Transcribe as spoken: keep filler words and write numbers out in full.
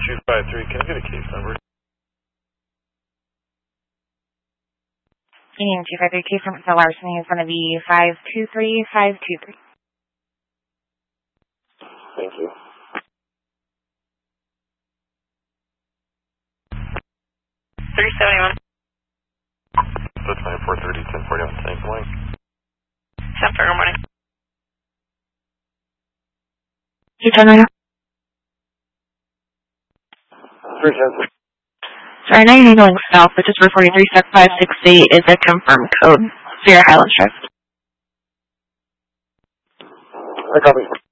two five three, can I get a case number? Union two five three, case number for larceny is going to be five two three five two three. Thank you. three seventy-one. That's twenty-four thirty, ten forty-one, good morning. ten forty, good morning. You turn right now? three ten. Sorry, I know you're going south, but just for forty-three five sixty is a confirmed code for your Highland Drive. I copy.